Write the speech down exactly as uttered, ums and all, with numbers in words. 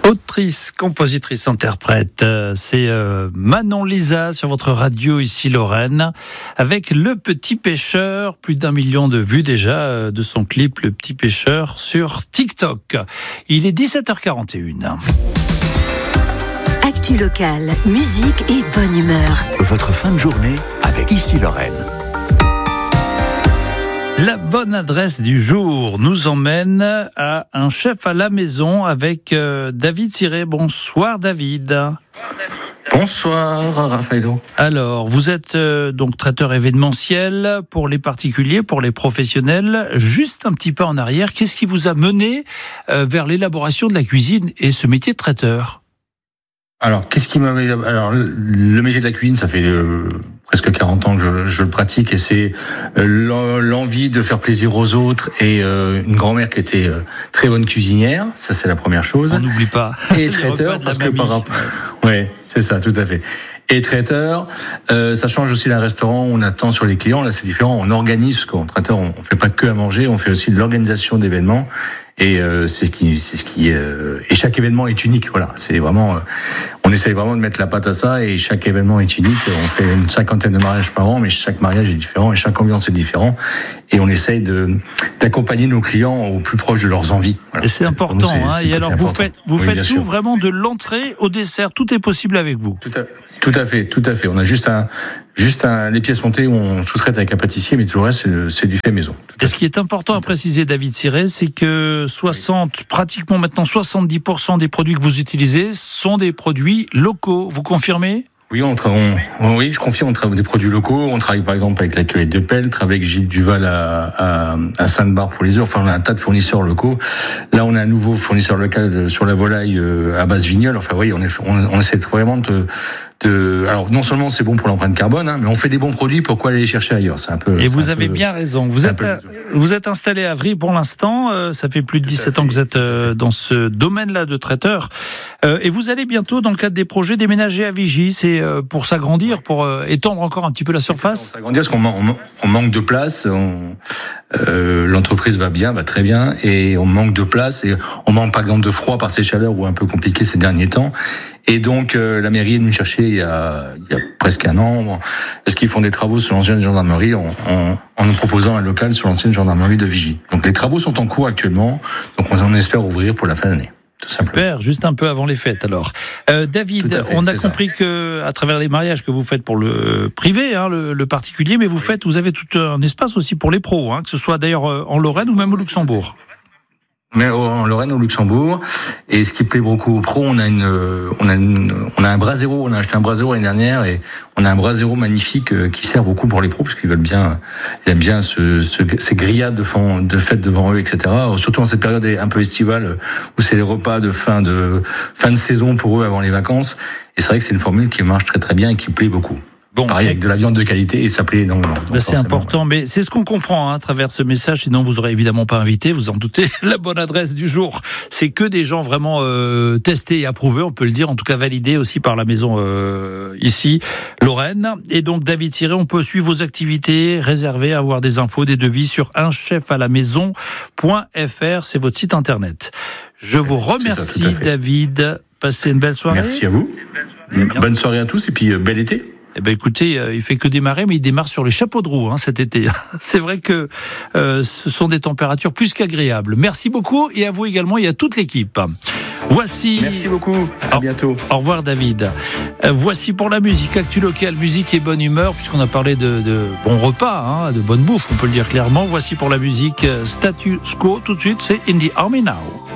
Autrice, compositrice, interprète, c'est euh, Manon Lisa sur votre radio ici Lorraine, avec Le Petit Pêcheur, plus d'un million de vues déjà euh, de son clip Le Petit Pêcheur sur TikTok. Il est dix-sept heures quarante et une. Actu locale, musique et bonne humeur. Votre fin de journée avec ici Lorraine. La bonne adresse du jour nous emmène à un chef à la maison avec euh, David Ciré. Bonsoir David. Bonsoir Raphaël. Alors, vous êtes euh, donc traiteur événementiel pour les particuliers, pour les professionnels. Juste un petit peu en arrière, qu'est-ce qui vous a mené euh, vers l'élaboration de la cuisine et ce métier de traiteur ? Alors, qu'est-ce qui m'avait... Alors, le métier de la cuisine, ça fait euh, presque quarante ans que je, je le pratique, et c'est euh, l'envie de faire plaisir aux autres et euh, une grand-mère qui était euh, très bonne cuisinière. Ça, c'est la première chose. On n'oublie pas. Et traiteur, parce que par rapport... Oui, c'est ça, tout à fait. Et traiteur, euh, ça change aussi d'un restaurant où on attend sur les clients. Là, c'est différent. On organise, parce qu'en traiteur, on, on fait pas que à manger, on fait aussi de l'organisation d'événements. Et euh, c'est ce qui, c'est ce qui, euh, et chaque événement est unique. Voilà, c'est vraiment, euh, on essaye vraiment de mettre la patte à ça. Et chaque événement est unique. On fait une cinquantaine de mariages par an, mais chaque mariage est différent et chaque ambiance est différent. Et on essaye de d'accompagner nos clients au plus proche de leurs envies. Voilà. Et c'est important. Nous, c'est, hein, c'est et alors, vous important. faites, vous oui, faites tout sûr. vraiment de l'entrée au dessert. Tout est possible avec vous. Tout à, tout à fait, tout à fait. On a juste un, juste un, les pièces montées où on sous-traite avec un pâtissier, mais tout le reste, c'est, c'est du fait maison. Et ce qui est important à préciser, David Ciré, c'est que soixante, pratiquement maintenant soixante-dix pour cent des produits que vous utilisez sont des produits locaux. Vous confirmez ? Oui, on, on, oui, je confirme, on travaille des produits locaux. On travaille par exemple avec la cueillette de Peltre, avec Gilles Duval à, à, à Sainte-Barbe pour les œufs. Enfin, on a un tas de fournisseurs locaux. Là, on a un nouveau fournisseur local sur la volaille à Basse-Vigneulles. Enfin, oui, on, est, on, on essaie vraiment de... De, alors non seulement c'est bon pour l'empreinte carbone, hein, mais on fait des bons produits. Pourquoi aller les chercher ailleurs ? C'est un peu. Et vous un avez peu, bien raison. Vous êtes à, vous êtes installé à Vry pour l'instant. Euh, ça fait plus de dix-sept ans que vous êtes euh, dans ce domaine-là de traiteur. Euh, et vous allez bientôt, dans le cadre des projets, déménager à Vigy. C'est euh, pour s'agrandir, pour euh, étendre encore un petit peu la surface. Pour s'agrandir, parce qu'on on, on manque de place. On, euh, l'entreprise va bien, va très bien, et on manque de place. Et on manque par exemple de froid par ces chaleurs ou un peu compliqué ces derniers temps. Et donc, euh, la mairie est venue chercher il y a, il y a presque un an, parce qu'ils font des travaux sur l'ancienne gendarmerie en, en, en nous proposant un local sur l'ancienne gendarmerie de Vigy. Donc, les travaux sont en cours actuellement, donc on, on espère ouvrir pour la fin d'année. Tout simplement. Super, juste un peu avant les fêtes alors. Euh, David, fait, on a compris ça. que à travers les mariages que vous faites pour le privé, hein, le, le particulier, mais vous oui. faites, vous avez tout un espace aussi pour les pros, hein, que ce soit d'ailleurs en Lorraine ou même au Luxembourg. Mais en Lorraine, au Luxembourg, et ce qui plaît beaucoup aux pros, on a une, on a une, on a un brasero, on a acheté un brasero l'année dernière, et on a un brasero magnifique qui sert beaucoup pour les pros, parce qu'ils veulent bien, ils aiment bien ce, ce, ces grillades de, fond, de fêtes devant eux, et cetera. Surtout en cette période un peu estivale, où c'est les repas de fin de, fin de saison pour eux avant les vacances. Et c'est vrai que c'est une formule qui marche très très bien et qui plaît beaucoup. Bon, pareil, avec de la viande de qualité, et ça plaît énormément. Ben c'est important, ouais. Mais c'est ce qu'on comprend hein, à travers ce message, sinon vous aurez évidemment pas invité, vous en doutez. La bonne adresse du jour, c'est que des gens vraiment euh, testés et approuvés, on peut le dire, en tout cas validés aussi par la maison euh, ici, Lorraine. Et donc David Ciré, on peut suivre vos activités, réserver, avoir des infos, des devis sur un chef à la maison point f r, c'est votre site internet. Je vous remercie ça, David, passez une belle soirée. Merci à vous, bonne soirée à tous et puis euh, bel été. Eh ben écoutez, euh, il fait que démarrer, mais il démarre sur les chapeaux de roue hein, cet été. C'est vrai que euh, ce sont des températures plus qu'agréables. Merci beaucoup et à vous également et à toute l'équipe. Voici. Merci beaucoup. À bientôt. Au revoir David. Euh, voici pour la musique, actu locale, musique et bonne humeur, puisqu'on a parlé de, de bons repas, hein, de bonne bouffe, on peut le dire clairement. Voici pour la musique Status Quo. Tout de suite, c'est In the Army Now.